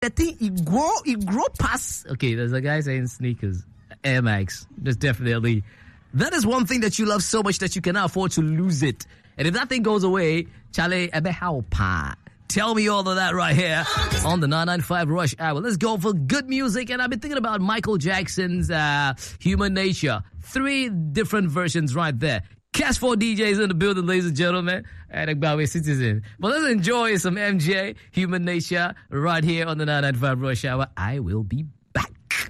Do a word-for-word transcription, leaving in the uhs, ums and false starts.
the thing, it grow, it grow past. Okay, there's a guy saying sneakers, Air Max. There's definitely, that is one thing that you love so much that you cannot afford to lose it. And if that thing goes away, Charlie, ebe how pa. Tell me all of that right here on the nine ninety-five Rush Hour. Let's go for good music. And I've been thinking about Michael Jackson's uh, Human Nature. Three different versions right there. Cash four D Js in the building, ladies and gentlemen. And Agbawe Citizen. But let's enjoy some M J, Human Nature, right here on the nine ninety-five Rush Hour. I will be back.